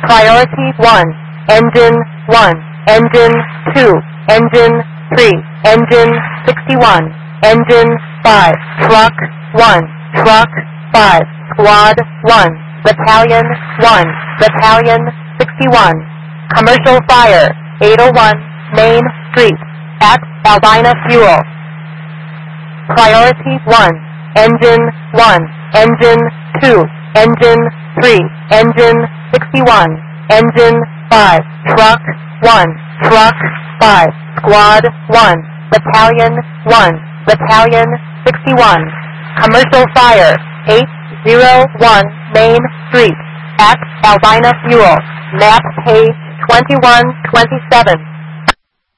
Priority 1, Engine 1, Engine 2, Engine 3, Engine 61, Engine 5, Truck 1, Truck 5, Squad 1, Battalion 1, Battalion 61. Commercial fire, 801 Main Street, at Albina Fuel. Priority 1, Engine 1, Engine 2, Engine 3, Engine 61, Engine 5, Truck 1, Truck 5, Squad 1, Battalion 1, Battalion 61. Commercial fire, 801 Main Street, at Albina Fuel, map page 2127.